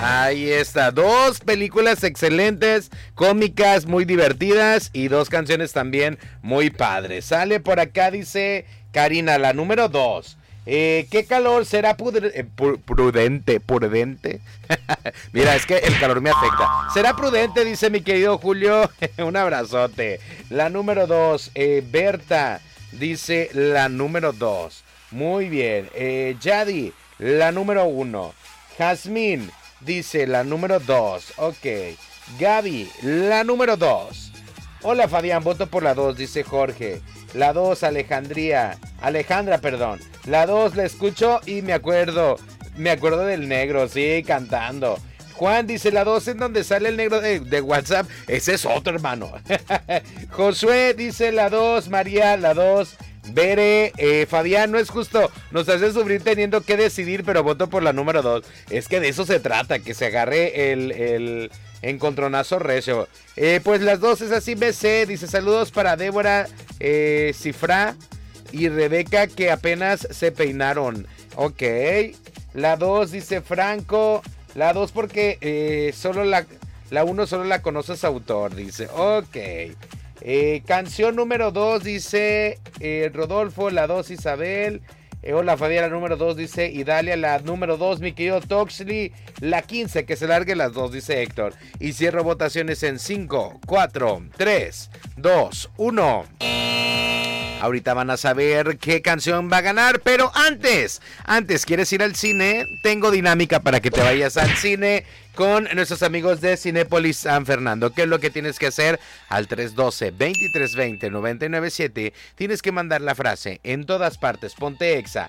Ahí está, 2 películas excelentes, cómicas, muy divertidas y 2 canciones también muy padres. Sale por acá, dice Karina, la número 2. ¿Qué calor será prudente? Mira, es que el calor me afecta. ¿Será prudente? Dice mi querido Julio. Un abrazote. La número 2, Berta, dice la número 2. Muy bien. Yadi, la número 1. Jazmín, dice la número 2. Ok. Gaby, la número 2. Hola Fabián, voto por la 2, dice Jorge. La 2, Alejandra, perdón. La 2 la escucho y me acuerdo del negro, sí, cantando. Juan dice la 2 en donde sale el negro de WhatsApp. Ese es otro, hermano. Josué dice la 2, María, la 2. Bere, Fabián, no es justo, nos hace sufrir teniendo que decidir, pero voto por la número 2. Es que de eso se trata, que se agarre el encontronazo recio. Pues las 2 es así, BC, dice saludos para Débora, Cifra y Rebeca que apenas se peinaron. Ok, la 2 dice Franco, la 2 porque solo la 1 solo la conoce su autor, dice, ok. Canción número 2 dice Rodolfo, la 2 Isabel. Hola Fabián, la número 2 dice Idalia, la número 2 mi querido Toxley, la 15 que se largue las 2 dice Héctor. Y cierro votaciones en 5, 4, 3, 2, 1. Ahorita van a saber qué canción va a ganar, pero antes, ¿quieres ir al cine? Tengo dinámica para que te vayas al cine con nuestros amigos de Cinépolis San Fernando. ¿Qué es lo que tienes que hacer? Al 312-2320-997 tienes que mandar la frase en todas partes, ponte Exa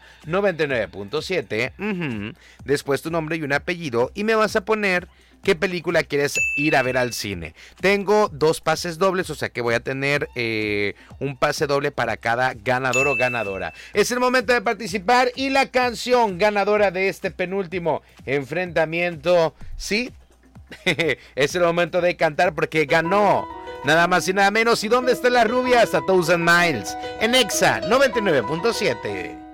99.7, después tu nombre y un apellido y me vas a poner ¿qué película quieres ir a ver al cine? Tengo 2 pases dobles, o sea que voy a tener un pase doble para cada ganador o ganadora. Es el momento de participar y la canción ganadora de este penúltimo enfrentamiento, ¿sí? Es el momento de cantar porque ganó nada más y nada menos. ¿Y dónde está la rubia? Hasta 1000 Miles en Exa 99.7.